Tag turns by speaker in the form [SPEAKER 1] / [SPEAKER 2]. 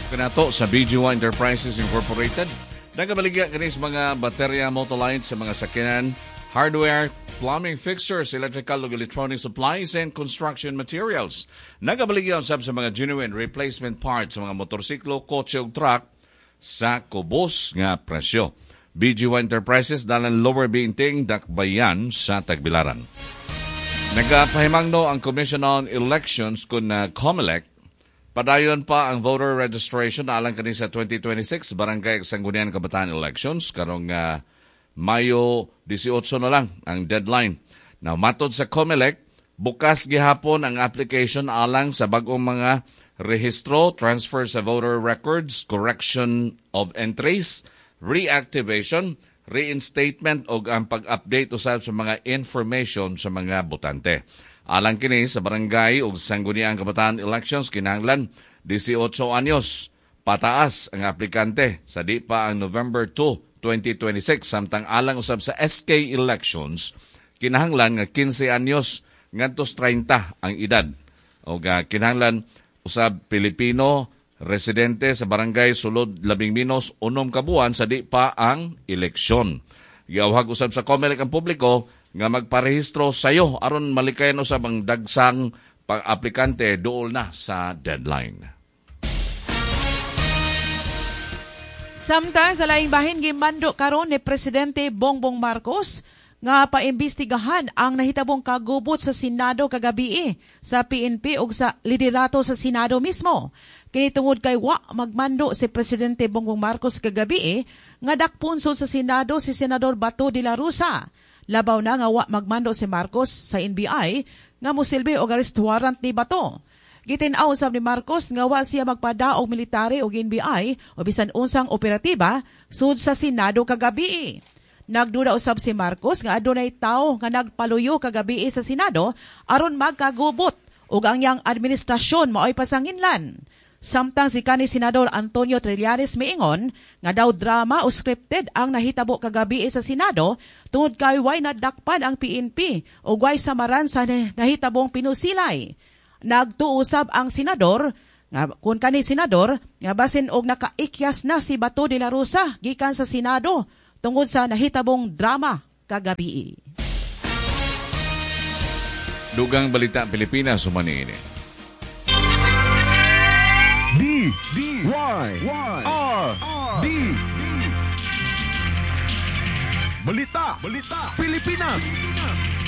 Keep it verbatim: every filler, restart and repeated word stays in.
[SPEAKER 1] kanato sa B G Y Enterprises Incorporated. Nagabaligya kanis mga baterya Motolite sa mga sakyanan, hardware, plumbing fixtures, electrical ug electronic supplies, and construction materials. Nagabaligya usab sa mga genuine replacement parts sa mga motorsiklo, kotse ug truck sa kubos nga presyo. B G Y Enterprises dalan Lower Binting, Dakbayan sa Tagbilaran. Nagapahimangno ang Commission on Elections kun uh, COMELEC. Padayon pa ang voter registration alang kani sa twenty twenty-six Barangay Sangguniang Kabataan Elections karong uh, Mayo eighteen na lang ang deadline. Now matod sa COMELEC, bukas gihapon ang application alang sa bag-ong mga rehistro, transfer sa voter records, correction of entries, reactivation, reinstatement o ang pag-update usab sa mga information sa mga botante. Alang kini sa barangay ug Sangguniang Kabataan Elections kinahanglan eighteen anyos pataas ang aplikante sa di pa ang November second, twenty twenty-six samtang alang usab sa S K elections kinahanglan nga fifteen anyos ngadtos thirty ang edad. O uh, kinahanglan usab Pilipino residente sa barangay sulod labing minos unom ka buwan sa di pa ang eleksyon. Giawhag usab sa COMELEC ang publiko nga magparehistro sayo aron malikayan usab ang dagsang pag-aplikante duol na sa deadline.
[SPEAKER 2] Samtang sa laing bahin gimando karon ni Presidente Bongbong Marcos nga paimbestigahan ang nahitabong kagubot sa Senado kagabi sa P N P ug sa liderato sa Senado mismo. Kini tungod kay wa magmando si Presidente Bongbong Marcos kagabi nga dakpunso sa Senado si Senador Bato de la Rosa. Labaw na nga wa magmando si Marcos sa N B I nga mosilbi og arrest warrant ni Bato. Gitin-aw sab ni Marcos nga wa siya magpadaog military og N B I o bisan unsang operatiba sud sa Senado kagabi. Nagduda usab si Marcos nga adunay tawo nga nagpaluyo kagabi sa Senado aron magkagubot ug ang iyang administrasyon maoy pasanginlan. Samtang si kanhi Senador Antonio Trillanes miingon nga daw drama o scripted ang nahitabo kagabi sa Senado tungod kay way nadakpan ang P N P o way samaran sa nahitabong pinusilay. Nagtuusab ang senador nga kun kanhi senador nga basin og nakaikyas na si Bato de la Rosa gikan sa Senado tungod sa nahitabong drama kagabi.
[SPEAKER 1] Dugang balita Pilipinas sumani ini.
[SPEAKER 3] D D Y R D Balita Balita Pilipinas